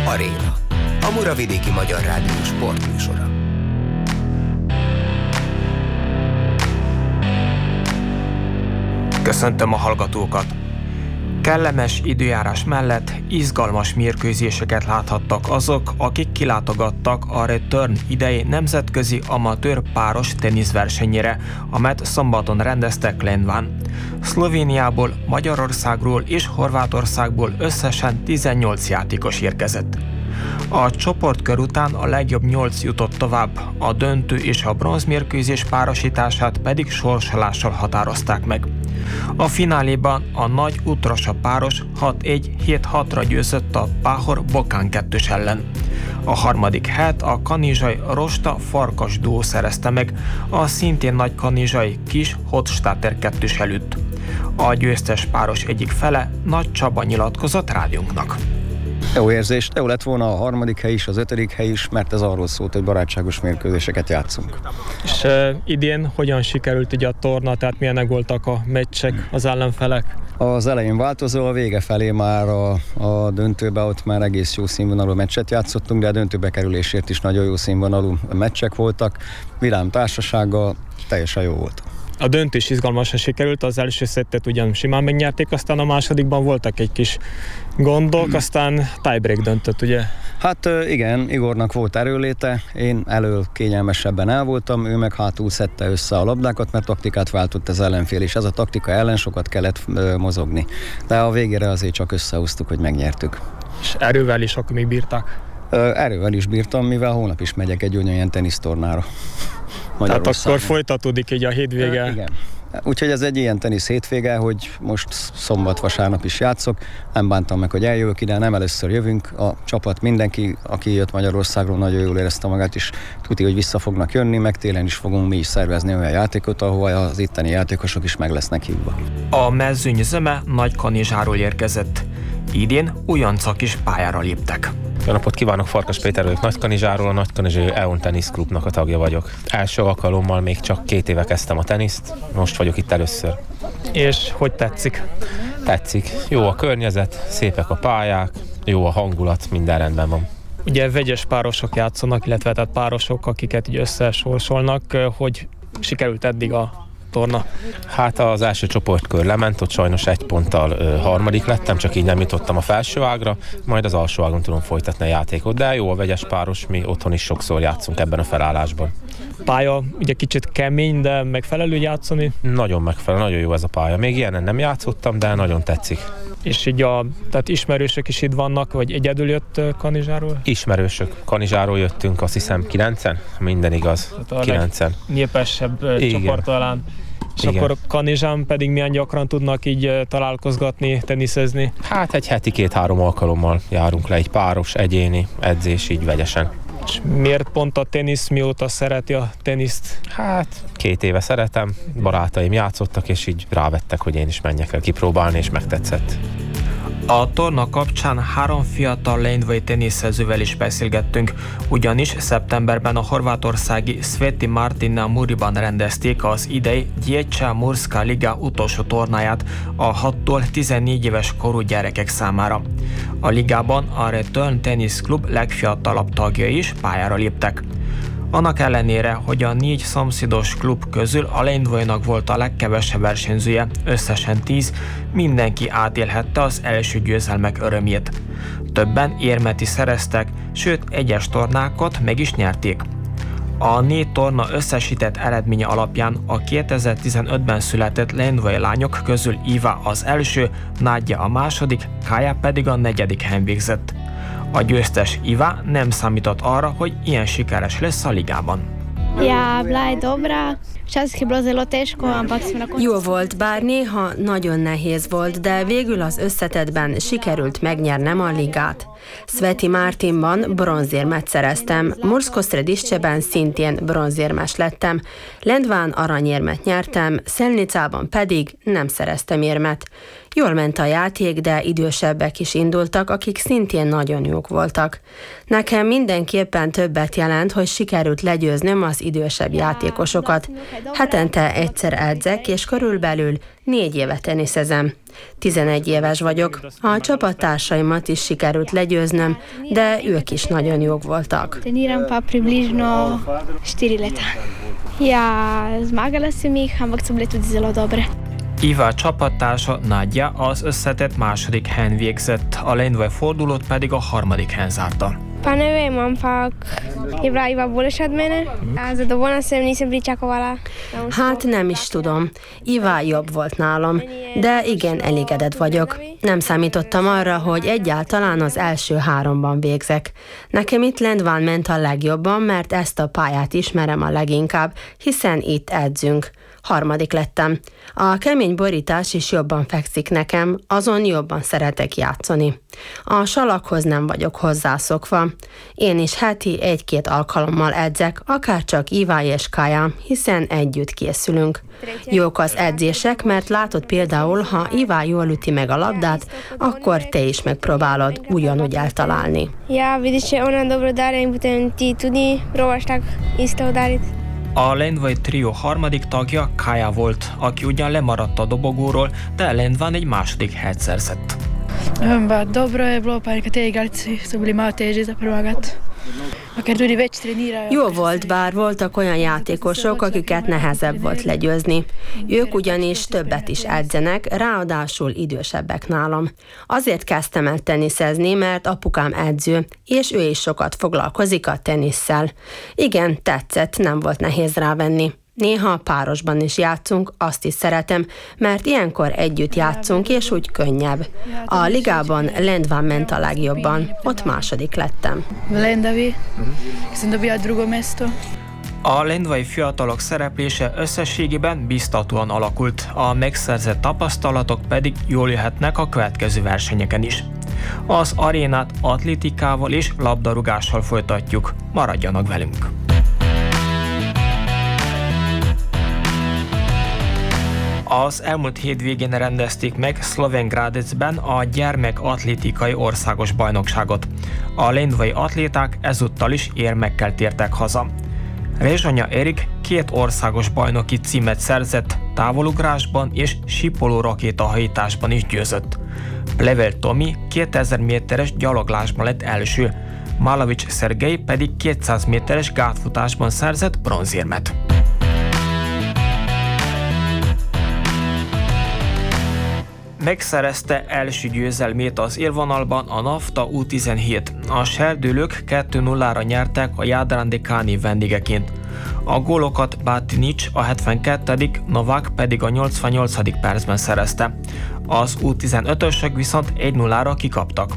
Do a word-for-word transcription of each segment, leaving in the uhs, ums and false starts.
Aréna, a Muravidéki Magyar Rádió sportműsora. Köszöntöm a hallgatókat! Kellemes időjárás mellett izgalmas mérkőzéseket láthattak azok, akik kilátogattak a Return idei nemzetközi amatőr páros teniszversenyére, amelyet szombaton rendeztek Lendván. Szlovéniából, Magyarországról és Horvátországból összesen tizennyolc játékos érkezett. A csoportkör után a legjobb nyolc jutott tovább, a döntő és a bronzmérkőzés párosítását pedig sorsolással határozták meg. A fináléban a nagy utrosa páros hat egy hét hatra győzött a Páhor Bokán kettős ellen. A harmadik helyet a kanizsai Rosta Farkas duó szerezte meg, a szintén nagy kanizsai Kis Hotstáter kettős előtt. A győztes páros egyik fele, Nagy Csaba nyilatkozott rádiónknak. Jó érzés, jó lett volna a harmadik hely is, az ötödik hely is, mert ez arról szólt, hogy barátságos mérkőzéseket játszunk. És uh, idén hogyan sikerült így a torna, tehát milyenek voltak a meccsek, az ellenfelek? Az elején változó, a vége felé már a, a döntőbe ott már egész jó színvonalú meccset játszottunk, de a döntőbe kerülésért is nagyon jó színvonalú meccsek voltak. Vilám társasága teljesen jó volt. A döntés izgalmasan sikerült, az első szettet ugyan simán megnyerték, aztán a másodikban voltak egy kis gondok, aztán tiebreak döntött, ugye? Hát igen, Igornak volt erőléte, én elől kényelmesebben el voltam, ő meg hátul szedte össze a labdákat, mert taktikát váltott az ellenfél, és ez a taktika ellen sokat kellett mozogni. De a végére azért csak összehoztuk, hogy megnyertük. És erővel is akkor még bírták? Erővel is bírtam, mivel holnap is megyek egy olyan tenisztornára. Tehát akkor folytatódik így a hétvége. Ö, igen. Úgyhogy ez egy ilyen tenisz hétvége, hogy most szombat-vasárnap is játszok. Nem bántam meg, hogy eljövök ide, nem először jövünk. A csapat, mindenki, aki jött Magyarországról, nagyon jól érezte magát, és tudja, hogy vissza fognak jönni, meg télen is fogunk mi is szervezni olyan játékot, ahol az itteni játékosok is meg lesznek hívva. A mezőny zöme Nagykanizsáról érkezett. Idén újoncok is pályára léptek. Jó napot kívánok, Farkas Péter vagyok Nagykanizsáról, a Nagykanizsai é o en Tenisz Klubnak a tagja vagyok. Első alkalommal még csak két éve kezdtem a teniszt, most vagyok itt először. És hogy tetszik? Tetszik. Jó a környezet, szépek a pályák, jó a hangulat, minden rendben van. Ugye vegyes párosok játszanak, illetve tehát párosok, akiket így összesorsolnak, hogy sikerült eddig a torna? Hát az első csoportkör lement, ott sajnos egy ponttal ö, harmadik lettem, csak így nem jutottam a felső ágra, majd az alsó ágon tudom folytatni a játékot, de jó a vegyes páros, mi otthon is sokszor játszunk ebben a felállásban. Pálya ugye kicsit kemény, de megfelelő játszani? Nagyon megfelelő, nagyon jó ez a pálya. Még ilyenen nem játszottam, de nagyon tetszik. És így a, tehát ismerősök is itt vannak, vagy egyedül jött Kanizsáról? Ismerősök. Kanizsáról jöttünk, azt hiszem kilencen, minden igaz, kilencen. Népesebb csoport talán. És igen. Akkor Kanizsán pedig milyen gyakran tudnak így találkozgatni, teniszezni? Hát egy heti két-három alkalommal járunk le, egy páros, egyéni edzés, így vegyesen. És miért pont a tenisz, mióta szereti a teniszt? Hát két éve szeretem, barátaim játszottak, és így rávettek, hogy én is menjek el kipróbálni, és megtetszett. A torna kapcsán három fiatal lendvai teniszezővel is beszélgettünk, ugyanis szeptemberben a horvátországi Sveti Martina Muriban rendezték az idei Dječja Murska Liga utolsó tornáját a hattól tizennégy éves korú gyerekek számára. A ligában a Return Tennis Club legfiatalabb tagjai is pályára léptek. Annak ellenére, hogy a négy szomszédos klub közül a lendvainak volt a legkevesebb versenyzője, összesen tíz, mindenki átélhette az első győzelmek örömét. Többen érmet is szereztek, sőt egyes tornákat meg is nyerték. A négy torna összesített eredménye alapján a kétezer-tizenötben született lendvai lányok közül Iva az első, Nadja a második, Kaja pedig a negyedik helyen végzett. A győztes Iva nem számított arra, hogy ilyen sikeres lesz a ligában. Ja, bila je dobra. Včasih je bilo zelo teško, ampak smo na koncu. Jó volt, bár néha nagyon nehéz volt, de végül az összetettben sikerült megnyernem a ligát. Sveti Martinban bronzérmet szereztem, Mursko Središćeben szintén bronzérmes lettem, Lendván aranyérmet nyertem, Szelnicában pedig nem szereztem érmet. Jól ment a játék, de idősebbek is indultak, akik szintén nagyon jók voltak. Nekem mindenképpen többet jelent, hogy sikerült legyőznöm az idősebb játékosokat. Hetente egyszer edzek, és körülbelül négy éve teniszezem. tizenegy éves vagyok. A csapattársaimat is sikerült legyőznöm, de ők is nagyon jók voltak. Treniram pa približno štiri leta. Ja, zmagala sem jih, ampak so bile tudi zelo dobre. Iva csapattársa Nadja az összetett második helyen végzett, a lendvai fordulót pedig a harmadik helyen zárta. Pa ne vem, ampak je bila Iva boljša od mene. Zadovoljna sem, nisem pričakovala. Hát nem is tudom. Iva jobb volt nálam, de igen, elégedett vagyok. Nem számítottam arra, hogy egyáltalán az első háromban végzek. Nekem itt Lendván ment a legjobban, mert ezt a pályát ismerem a leginkább, hiszen itt edzünk. Harmadik lettem. A kemény borítás is jobban fekszik nekem, azon jobban szeretek játszani. A salakhoz nem vagyok hozzászokva. Én is heti egy-két alkalommal edzek, akár csak Iva és Kaja, hiszen együtt készülünk. Jók az edzések, mert látod például, ha Iva jól üti meg a labdát, akkor te is megpróbálod ugyanúgy eltalálni. Ja, vidiš, že ona dobro udarja in potem ti tudi probaš tak isto udariti. A lendvai trió harmadik tagja Kaja volt, aki ugyan lemaradt a dobogóról, de Lendván egy második helyet szerzett. Dobro je bilo, pa nekateri igralci so bili malo težji za premagati. Ker tudi več trenirajo. Jó volt, bár voltak olyan játékosok, akiket nehezebb volt legyőzni. Ők ugyanis többet is edzenek, ráadásul idősebbek nálam. Azért kezdtem el teniszezni, mert apukám edző, és ő is sokat foglalkozik a tenisszel. Igen, tetszett, nem volt nehéz rávenni. Néha párosban is játszunk, azt is szeretem, mert ilyenkor együtt játszunk, és úgy könnyebb. A ligában Lendván ment a legjobban, ott második lettem. Lendavi, sem dobila drugo mesto. A lendvai fiatalok szereplése összességében biztatóan alakult, a megszerzett tapasztalatok pedig jól jöhetnek a következő versenyeken is. Az arénát atlétikával és labdarúgással folytatjuk, maradjanak velünk! Az elmúlt hétvégén rendezték meg Slovenj Gradecben a gyermekatlétikai országos bajnokságot. A lendvai atléták ezúttal is érmekkel tértek haza. Rezsanya Erik két országos bajnoki címet szerzett, távolugrásban és sípoló rakétahajításban is győzött. Plevel Tomi kétezer méteres gyaloglásban lett első, Malavics Szergej pedig kétszáz méteres gátfutásban szerzett bronzérmet. Megszerezte első győzelmét az élvonalban a NAFTA U tizenhét. A serdülők kettő nullára nyertek a Jadran Dekani vendégeként. A gólokat Batinic a hetvenkettedik, Novák pedig a nyolcvannyolcadik percben szerezte. Az U tizenötösök viszont egy nullára kikaptak.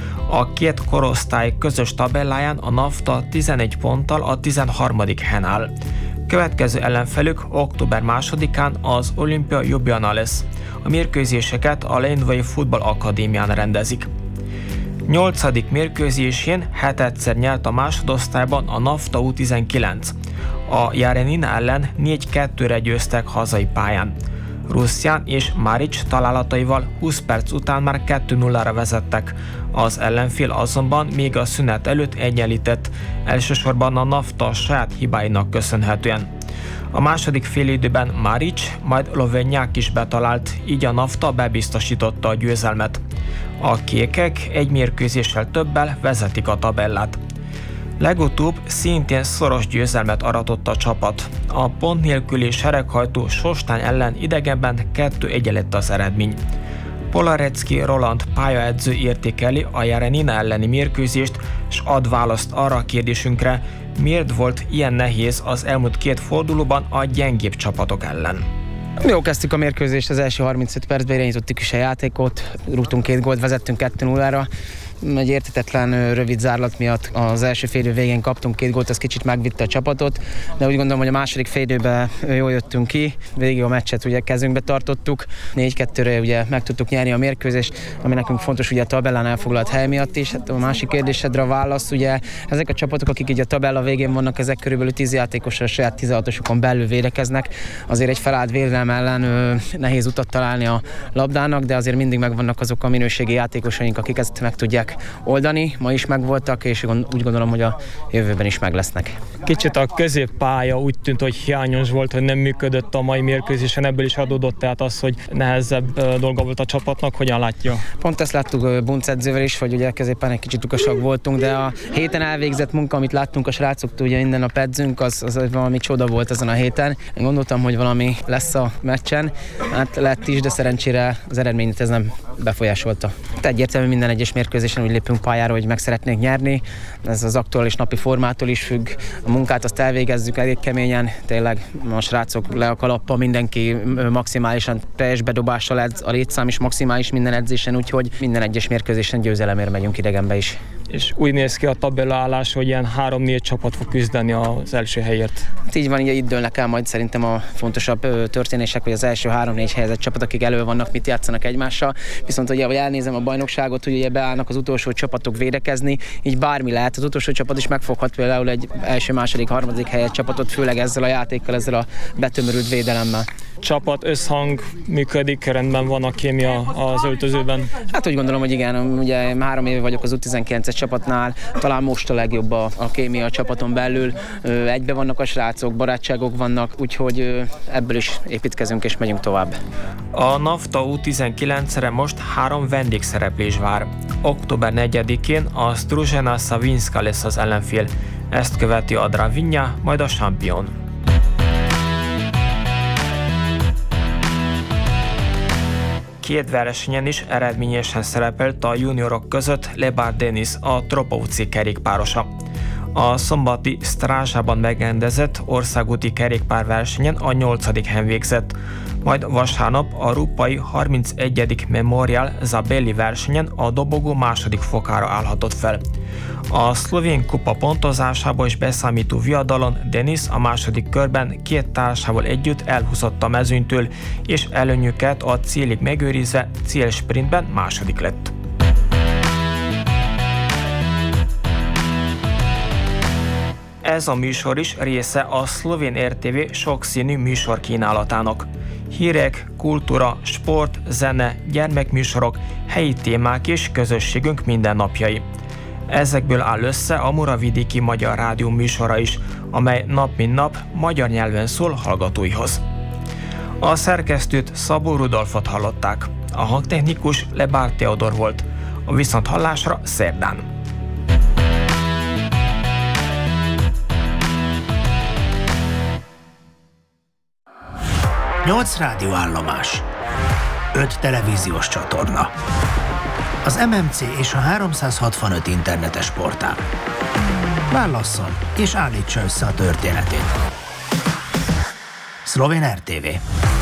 A két korosztály közös tabelláján a NAFTA tizenegy ponttal a tizenharmadik helyen áll. Következő ellenfelük október másodikán az Olimpia Ljubljana lesz. A mérkőzéseket a Lendvai Futball Akadémián rendezik. Nyolcadik mérkőzésén hetedszer nyert a másodosztályban a NAFTA U tizenkilenc. A Járenina ellen négy kettőre győztek hazai pályán. Ruszján és Maric találataival húsz perc után már kettő nullára vezettek. Az ellenfél azonban még a szünet előtt egyenlített, elsősorban a NAFTA saját hibáinak köszönhetően. A második félidőben Maric, majd Lovenják is betalált, így a NAFTA bebiztosította a győzelmet. A kékek egy mérkőzéssel többel vezetik a tabellát. Legutóbb szintén szoros győzelmet aratott a csapat. A pont nélküli sereghajtó Sostány ellen idegenben kettő egy lett az eredmény. Polarecki Roland pályaedző értékeli a Járenina elleni mérkőzést, és ad választ arra a kérdésünkre, miért volt ilyen nehéz az elmúlt két fordulóban a gyengébb csapatok ellen. Jó kezdtük a mérkőzést, az első harmincöt percben irányítottuk is a játékot, rúgtunk két gólt, vezettünk kettő nullára. Egy értetetlen rövid zárlat miatt az első félidő végén kaptunk két gólt, az kicsit megvitte a csapatot, de úgy gondolom, hogy a második félidőben jól jöttünk ki, végig a meccset ugye kezünkbe tartottuk, négy kettőre ugye meg tudtuk nyerni a mérkőzést, ami nekünk fontos ugye a tabellán elfoglalt hely miatt is. Hát a másik kérdésedre a válasz, ugye ezek a csapatok, akik így a tabella végén vannak, ezek körülbelül tíz játékosra a saját tizenhatosukon belül védekeznek, azért egy felállt védelem ellen ö, nehéz utat találni a labdának, de azért mindig megvannak azok a minőségi játékosaink, akik ezt meg tudják tudják oldani, ma is megvoltak, és úgy gondolom, hogy a jövőben is meg lesznek. Kicsit a középpálya úgy tűnt, hogy hiányos volt, hogy nem működött a mai mérkőzésen, ebből is adódott tehát az, hogy nehezebb dolga volt a csapatnak, hogyan látja? Pont ezt láttuk Bunc edzővel is, hogy ugye középen egy kicsit ugasak voltunk, de a héten elvégzett munka, amit láttunk a srácoktól, ugye minden nap edzünk, az, az valami csoda volt ezen a héten. Én gondoltam, hogy valami lesz a meccsen, hát lett is, de szerencsére az eredményt ez nem befolyásolta. Egyértelmű minden egyes mérkőzésen úgy lépünk pályára, hogy meg szeretnénk nyerni. Ez az aktuális napi formától is függ. A munkát azt elvégezzük elég keményen. Tényleg a srácok le a kalappa, mindenki maximálisan teljes bedobással edz, a létszám is maximális minden edzésen, úgyhogy minden egyes mérkőzésen győzelemért megyünk idegenbe is. És úgy néz ki a tabella-állás, hogy ilyen három-négy csapat fog küzdeni az első helyért. Hát így van, így, így dőlnek el majd szerintem a fontosabb történések, hogy az első három-négy helyezett csapat, akik elő vannak, mit játszanak egymással. Viszont ugye, hogy elnézem a bajnokságot, hogy ugye beállnak az utolsó csapatok védekezni, így bármi lehet. Az utolsó csapat is megfoghat például egy első, második, harmadik helyet csapatot, főleg ezzel a játékkal, ezzel a betömörült védelemmel. Csapat összhang működik, rendben van a kémia az öltözőben? Hát úgy gondolom, hogy igen, ugye három éve vagyok az U tizenkilences csapatnál, talán most a legjobb a, a kémia a csapaton belül, egybe vannak a srácok, barátságok vannak, úgyhogy ebből is építkezünk és megyünk tovább. A NAFTA U tizenkilencre most három vendégszereplés vár. október negyedikén a Stružena Savinska lesz az ellenfél, ezt követi a Dravinja, majd a Champion. Két versenyen is eredményesen szerepelt a juniorok között Lebár Denis, a Tropovci kerékpárosa. A szombati Strázsában megrendezett országúti kerékpárversenyen a nyolcadik helyen végzett, majd vasárnap a Rupai harmincegyedik Memorial Zabelli versenyen a dobogó második fokára állhatott fel. A szlovén kupa pontozásából is beszámító viadalon Denis a második körben két társával együtt elhúzott a mezőnytől, és előnyüket a célig megőrizve célsprintben második lett. Ez a műsor is része a szlovén er té vé sokszínű műsorkínálatának. Hírek, kultúra, sport, zene, gyermekműsorok, helyi témák és közösségünk mindennapjai. Ezekből áll össze a Muravidéki Magyar Rádió műsora is, amely nap mint nap magyar nyelven szól hallgatóihoz. A szerkesztőt Szabó Rudolfot hallották, a hangtechnikus Lebár Teodor volt, a viszonthallásra szerdán. nyolc rádióállomás, öt televíziós csatorna, az em em cé és a háromszázhatvanöt internetes portál. Válasszon és állítsa össze a történetét. Szlovén er té vé.